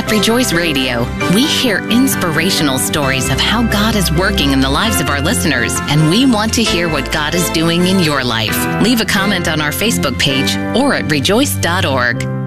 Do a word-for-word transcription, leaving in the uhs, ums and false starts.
At Rejoice Radio, we hear inspirational stories of how God is working in the lives of our listeners, and we want to hear what God is doing in your life. Leave a comment on our Facebook page or at rejoice dot org.